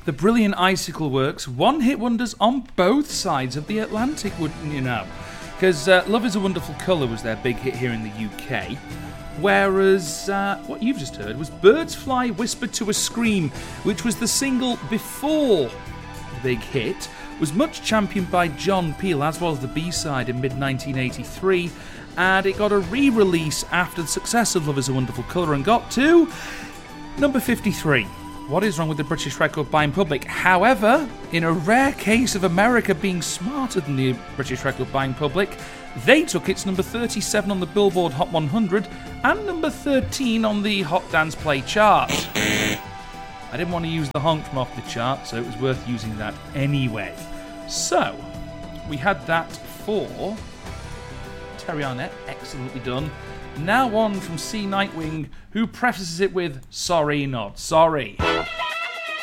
The Brilliant Icicle Works, one-hit wonders on both sides of the Atlantic, wouldn't you know? Because Love is a Wonderful Colour was their big hit here in the UK, whereas what you've just heard was Birds Fly Whisper to a Scream, which was the single before the big hit, was much championed by John Peel, as was the B-side in mid-1983, and it got a re-release after the success of Love is a Wonderful Colour and got to number 53. What is wrong with the British record buying public? However, in a rare case of America being smarter than the British record buying public, they took its number 37 on the Billboard Hot 100 and number 13 on the Hot Dance Play chart. I didn't want to use the honk from off the chart, so it was worth using that anyway. So, we had that for Terry Arnett, excellently done. Now on from C. Nightwing, who prefaces it with, sorry, not sorry.